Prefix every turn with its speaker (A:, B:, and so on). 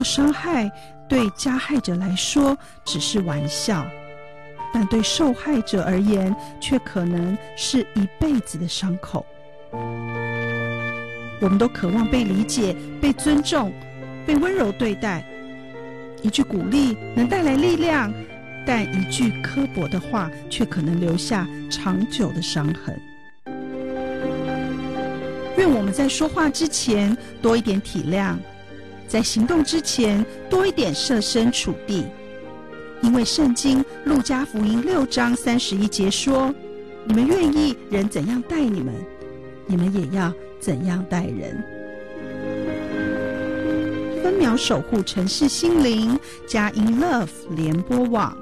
A: 伤害对加害者来说只是玩笑，但对受害者而言却可能是一辈子的伤口。我们都渴望被理解、被尊重、被温柔对待。一句鼓励能带来力量，但一句刻薄的话却可能留下长久的伤痕。愿我们在说话之前多一点体谅，在行动之前多一点设身处地。因为圣经路加福音6章31节说，你们愿意人怎样待你们，你们也要怎样待人。分秒守护城市心灵，佳音 Love 联播网。